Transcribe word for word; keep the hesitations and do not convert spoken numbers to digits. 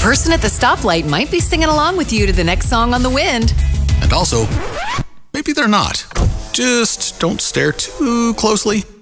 person at the stoplight might be singing along with you to the next song on the wind. And also, maybe they're not. Just don't stare too closely.